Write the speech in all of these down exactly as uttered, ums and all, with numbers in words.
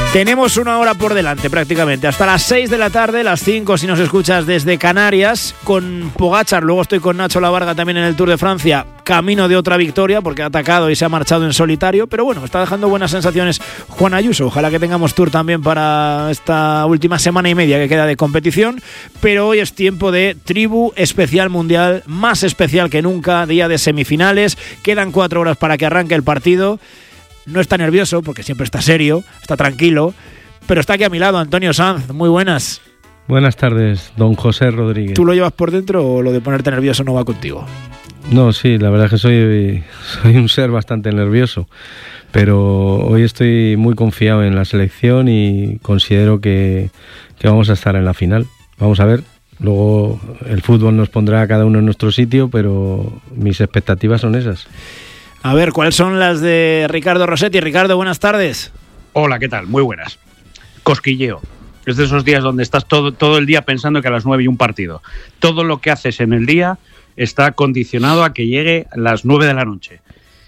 Tenemos una hora por delante prácticamente, hasta las seis de la tarde, las cinco si nos escuchas desde Canarias, con Pogačar. Luego estoy con Nacho Lavarga también en el Tour de Francia, camino de otra victoria porque ha atacado y se ha marchado en solitario, pero bueno, está dejando buenas sensaciones Juan Ayuso. Ojalá que tengamos Tour también para esta última semana y media que queda de competición, pero hoy es tiempo de tribu especial mundial, más especial que nunca, día de semifinales, quedan cuatro horas para que arranque el partido. No está nervioso porque siempre está serio, está tranquilo, pero está aquí a mi lado Antonio Sanz. Muy buenas. Buenas tardes, don José Rodríguez. ¿Tú lo llevas por dentro o lo de ponerte nervioso no va contigo? No, sí, la verdad es que soy, soy un ser bastante nervioso, pero hoy estoy muy confiado en la selección y considero que, que vamos a estar en la final. Vamos a ver, luego el fútbol nos pondrá a cada uno en nuestro sitio, pero mis expectativas son esas. A ver, ¿cuáles son las de Ricardo Rossetti? Ricardo, buenas tardes. Hola, ¿qué tal? Muy buenas. Cosquilleo. Es de esos días donde estás todo, todo el día pensando que a las nueve hay un partido. Todo lo que haces en el día está condicionado a que llegue a las nueve de la noche.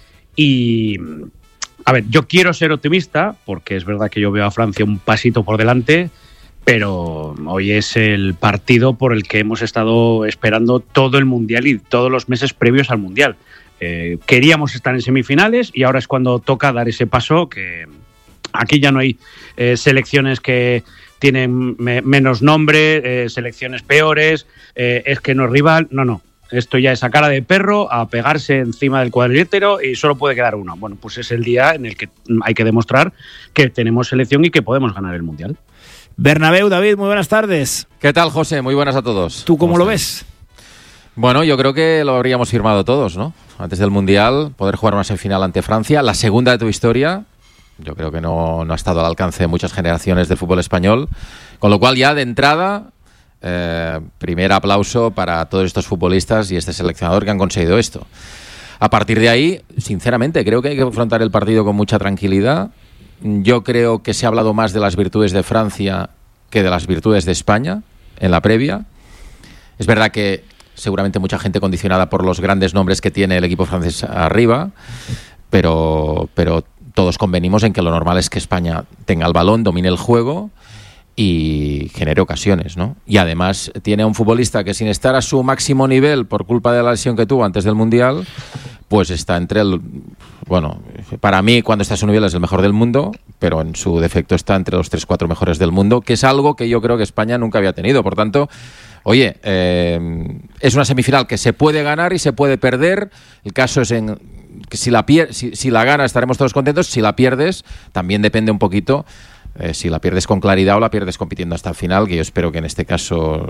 Y, a ver, yo quiero ser optimista, porque es verdad que yo veo a Francia un pasito por delante, pero hoy es el partido por el que hemos estado esperando todo el Mundial y todos los meses previos al Mundial. Eh, queríamos estar en semifinales y ahora es cuando toca dar ese paso, que aquí ya no hay eh, selecciones que tienen me, menos nombre, eh, selecciones peores, eh, es que no es rival, no, no. Esto ya es a cara de perro, a pegarse encima del cuadrilátero y solo puede quedar uno. Bueno, pues es el día en el que hay que demostrar que tenemos selección y que podemos ganar el Mundial. Bernabéu, David, muy buenas tardes. ¿Qué tal, José? Muy buenas a todos. ¿Tú cómo, ¿Cómo lo estás? ves? Bueno, yo creo que lo habríamos firmado todos, ¿no? Antes del Mundial, poder jugar una semifinal ante Francia, la segunda de tu historia. Yo creo que no, no ha estado al alcance de muchas generaciones del fútbol español. Con lo cual, ya de entrada, eh, primer aplauso para todos estos futbolistas y este seleccionador que han conseguido esto. A partir de ahí, sinceramente, creo que hay que afrontar el partido con mucha tranquilidad. Yo creo que se ha hablado más de las virtudes de Francia que de las virtudes de España en la previa. Es verdad que seguramente mucha gente condicionada por los grandes nombres que tiene el equipo francés arriba, pero, pero todos convenimos en que lo normal es que España tenga el balón, domine el juego y genere ocasiones, ¿no? Y además tiene a un futbolista que sin estar a su máximo nivel por culpa de la lesión que tuvo antes del Mundial, pues está entre el... Bueno, para mí cuando está a su nivel es el mejor del mundo, pero en su defecto está entre los tres cuatro mejores del mundo, que es algo que yo creo que España nunca había tenido. Por tanto, oye, eh, es una semifinal que se puede ganar y se puede perder. El caso es en que si la, pier- si, si la ganas estaremos todos contentos. Si la pierdes, también depende un poquito eh, si la pierdes con claridad o la pierdes compitiendo hasta el final, que yo espero que en este caso